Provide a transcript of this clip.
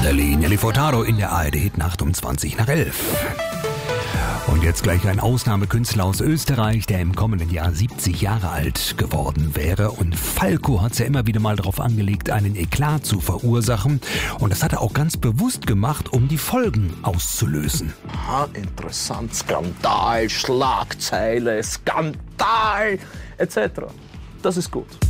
Nelly Furtado in der ARD-Hitnacht um 20 nach 11. Und jetzt gleich ein Ausnahmekünstler aus Österreich, der im kommenden Jahr 70 Jahre alt geworden wäre. Und Falco hat es ja immer wieder mal darauf angelegt, einen Eklat zu verursachen. Und das hat er auch ganz bewusst gemacht, um die Folgen auszulösen. Aha, interessant. Skandal, Schlagzeile, Skandal, etc. Das ist gut.